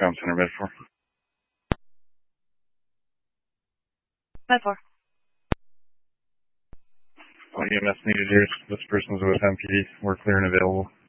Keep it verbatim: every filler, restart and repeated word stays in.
Town Center, Medford. Medford. All E M S needed here. This person's with M P D. We're clear and available.